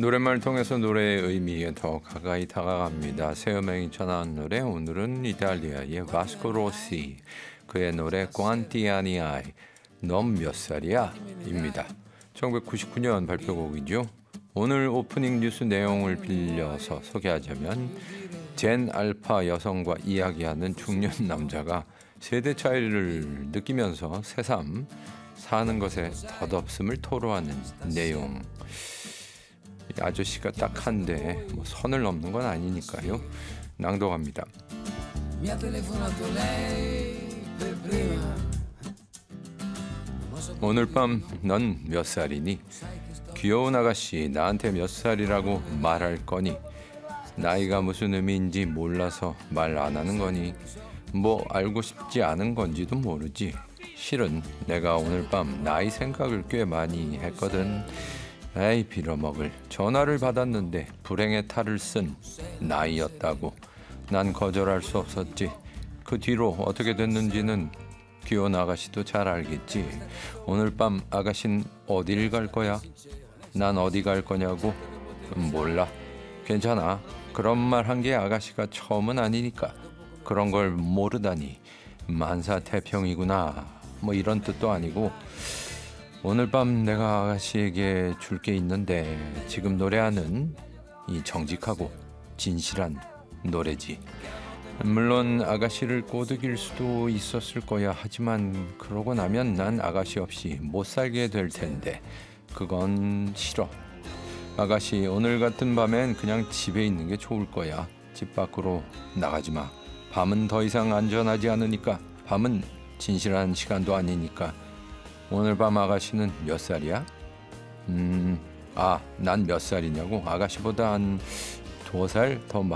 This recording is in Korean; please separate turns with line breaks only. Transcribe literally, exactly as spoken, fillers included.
노랫말을 통해서 노래의 의미에 더 가까이 다가갑니다. 새 음악이 전하는 노래, 오늘은 이탈리아의 바스코 로시, 그의 노래 quanti anni hai, 넌 몇 살이야? 입니다. 천구백구십구 년 발표곡이죠. 오늘 오프닝 뉴스 내용을 빌려서 소개하자면 젠 알파 여성과 이야기하는 중년 남자가 세대 차이를 느끼면서 새삼 사는 것에 덧없음을 토로하는 내용. 이 아저씨가 딱 한데 뭐 선을 넘는 건 아니니까요. 낭독합니다. 오늘 밤 넌 몇 살이니? 귀여운 아가씨, 나한테 몇 살이라고 말할 거니? 나이가 무슨 의미인지 몰라서 말 안 하는 거니? 뭐 알고 싶지 않은 건지도 모르지. 실은 내가 오늘 밤 나이 생각을 꽤 많이 했거든. 에이, 빌어먹을. 전화를 받았는데 불행의 탈을 쓴 나이였다고. 난 거절할 수 없었지. 그 뒤로 어떻게 됐는지는 귀여운 아가씨도 잘 알겠지. 오늘 밤 아가씨는 어딜 갈 거야? 난 어디 갈 거냐고? 음, 몰라. 괜찮아. 그런 말 한 게 아가씨가 처음은 아니니까. 그런 걸 모르다니. 만사태평이구나. 뭐 이런 뜻도 아니고. 오늘 밤 내가 아가씨에게 줄 게 있는데 지금 노래하는 이 정직하고 진실한 노래지. 물론 아가씨를 꼬드길 수도 있었을 거야. 하지만 그러고 나면 난 아가씨 없이 못 살게 될 텐데 그건 싫어. 아가씨, 오늘 같은 밤엔 그냥 집에 있는 게 좋을 거야. 집 밖으로 나가지 마. 밤은 더 이상 안전하지 않으니까. 밤은 진실한 시간도 아니니까. 오늘 밤 아가씨는 몇 살이야? 음, 아, 난 몇 살이냐고? 아가씨보다 한 두 살 더